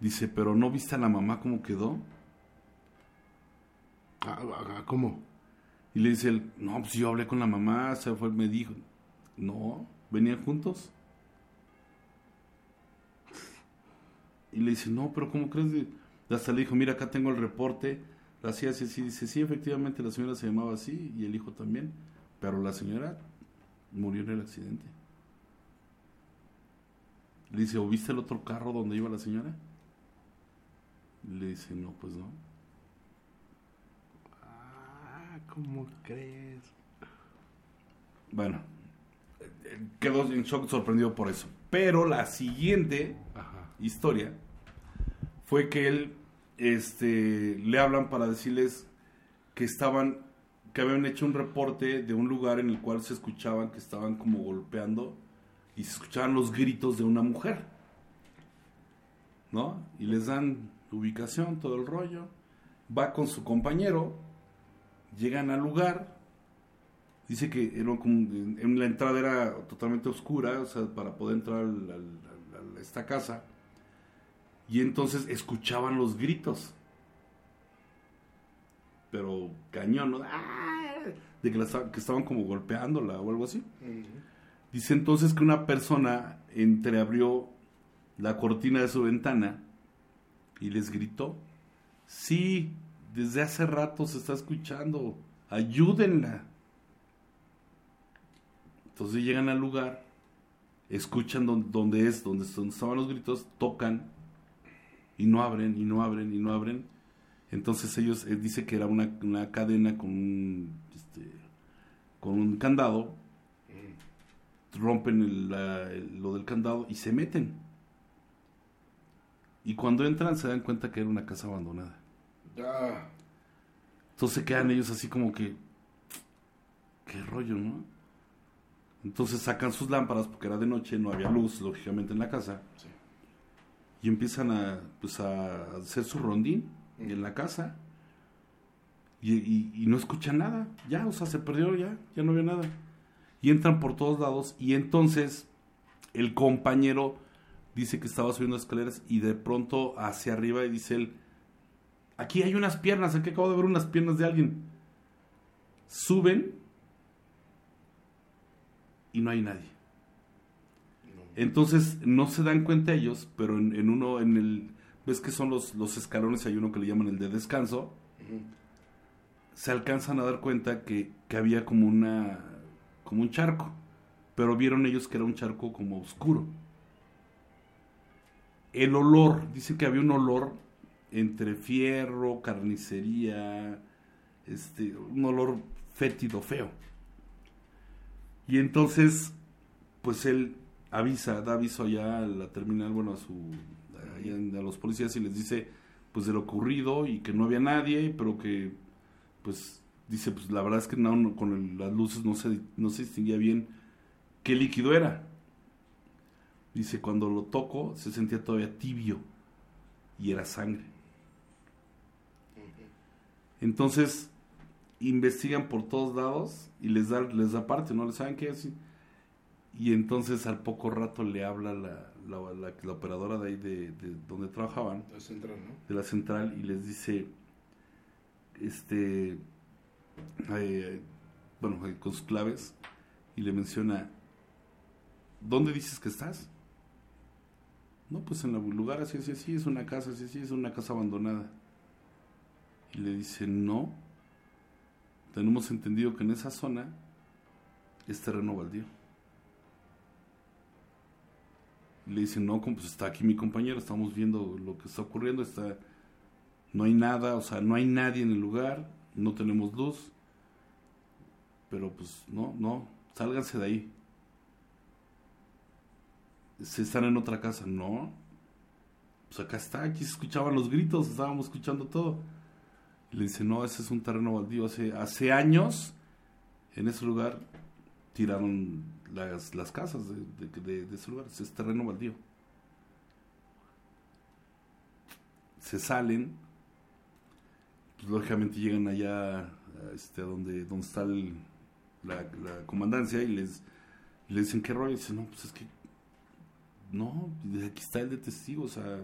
Dice, pero ¿no viste a la mamá cómo quedó? ¿Cómo? Y le dice él, no, pues yo hablé con la mamá, me dijo. No, venían juntos. Y le dice, no, pero ¿cómo crees? Hasta le dijo, mira, acá tengo el reporte. Así, así, así. Dice, sí, efectivamente, la señora se llamaba así y el hijo también. Pero la señora murió en el accidente. Le dice, ¿o viste el otro carro donde iba la señora? Le dice, no, pues no. ¿Cómo crees? Bueno, quedó en shock, sorprendido por eso. Pero la siguiente historia fue que él le hablan para decirles que habían hecho un reporte de un lugar en el cual se escuchaban que estaban como golpeando y se escuchaban los gritos de una mujer, ¿no? Y les dan ubicación, todo el rollo. Va con su compañero, llegan al lugar. Dice que en la entrada era totalmente oscura, o sea, para poder entrar a esta casa. Y entonces escuchaban los gritos. Pero cañón, ¿no? De que estaban como golpeándola o algo así. Uh-huh. Dice entonces que una persona entreabrió la cortina de su ventana y les gritó, sí, desde hace rato se está escuchando, ayúdenla. Entonces llegan al lugar, escuchan donde estaban los gritos, tocan y no abren, y no abren, y no abren. Entonces ellos, dice que era una cadena con un candado, rompen lo del candado y se meten. Y cuando entran se dan cuenta que era una casa abandonada. Entonces quedan ellos así como que, qué rollo, ¿no? Entonces sacan sus lámparas porque era de noche, no había luz, lógicamente, en la casa. Sí. Y empiezan a hacer su rondín en la casa. Y no escuchan nada. Ya, o sea, se perdió ya no había nada. Y entran por todos lados. Y entonces el compañero dice que estaba subiendo escaleras y de pronto hacia arriba y dice él, aquí hay unas piernas, aquí acabo de ver unas piernas de alguien. Suben y no hay nadie. Entonces no se dan cuenta ellos, pero ves que son los escalones, hay uno que le llaman el de descanso. Uh-huh. Se alcanzan a dar cuenta que había como un charco, pero vieron ellos que era un charco como oscuro. El olor, dice que había un olor entre fierro, carnicería, un olor fétido, feo. Y entonces, pues él da aviso allá a la terminal, bueno, a los policías y les dice, pues de lo ocurrido y que no había nadie, pero que, pues, dice, pues la verdad es que con las luces no se distinguía bien qué líquido era. Dice, cuando lo toco se sentía todavía tibio y era sangre. Entonces investigan por todos lados y les da parte, ¿no? ¿Les saben qué es? Y entonces al poco rato le habla la operadora de ahí de donde trabajaban, la central, ¿no? De la central, y les dice, con sus claves, y le menciona, ¿dónde dices que estás? No, pues en el lugar así, es una casa, así, es una casa abandonada. Y le dice, no, tenemos entendido que en esa zona es terreno baldío. Y le dice, no, pues está aquí mi compañero, estamos viendo lo que está ocurriendo, no hay nada, o sea, no hay nadie en el lugar, no tenemos luz, pero pues no, sálganse de ahí. ¿Se están en otra casa? No, pues aquí se escuchaban los gritos, estábamos escuchando todo. Y le dice, no, ese es un terreno baldío, hace años en ese lugar tiraron las casas de ese lugar, es terreno baldío. Se salen, pues lógicamente llegan allá a donde está la comandancia y le dicen, ¿qué rollo? Y dice, no, pues es que no, aquí está el de testigo, o sea,